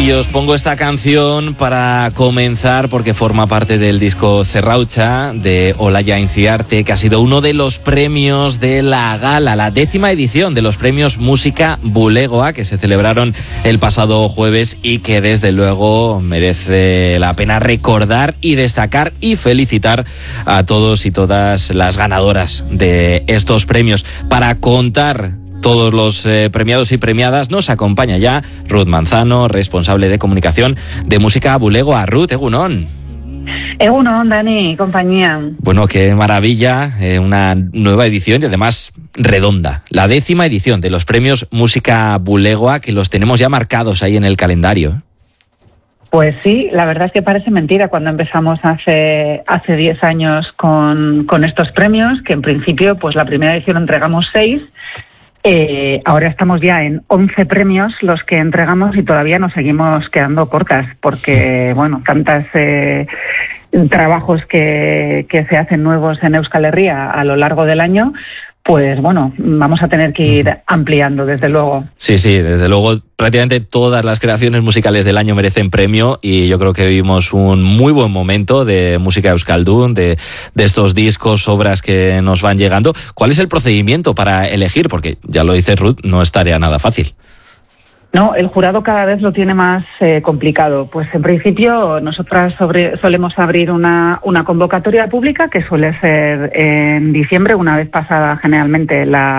Y os pongo esta canción para comenzar porque forma parte del disco Cerraucha de Olaya Inciarte, que ha sido uno de los premios de la gala, la 10ª edición de los premios Música Bulegoa, que se celebraron el pasado jueves y que desde luego merece la pena recordar y destacar y felicitar a todos y todas las ganadoras de estos premios. Para contar todos los premiados y premiadas nos acompaña ya Ruth Manzano, responsable de comunicación de Música Bulegoa. Ruth, egunon. Egunon, Dani, compañía. Bueno, qué maravilla, una nueva edición y además redonda. La 10ª edición de los premios Música Bulegoa, que los tenemos ya marcados ahí en el calendario. Pues sí, la verdad es que parece mentira cuando empezamos hace 10 años con estos premios, que en principio, pues la primera edición entregamos 6. Ahora estamos ya en 11 premios los que entregamos y todavía nos seguimos quedando cortas porque, bueno, tantos trabajos que se hacen nuevos en Euskal Herria a lo largo del año, pues bueno, vamos a tener que ir ampliando, desde luego. Sí, desde luego, prácticamente todas las creaciones musicales del año merecen premio y yo creo que vivimos un muy buen momento de música euskaldun, de estos discos, obras que nos van llegando. ¿Cuál es el procedimiento para elegir? Porque, ya lo dice Ruth, no es tarea nada fácil. No, el jurado cada vez lo tiene más complicado. Pues en principio nosotras solemos abrir una convocatoria pública que suele ser en diciembre, una vez pasada generalmente la